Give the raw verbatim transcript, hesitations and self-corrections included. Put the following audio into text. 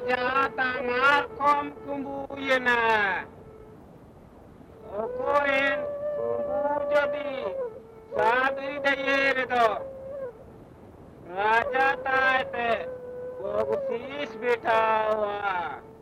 raja tangarkom kumbuyena. Okoin kumbu jadi sadri dayer itu. Raja taite वो शीश बैठा हुआ